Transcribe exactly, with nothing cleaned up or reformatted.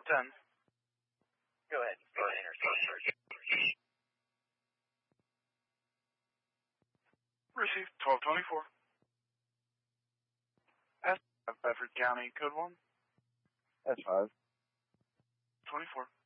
ten. Go ahead. Go ahead. Intercept. Received twelve twenty-four. S five, Bedford County, code one. S five. twenty-four.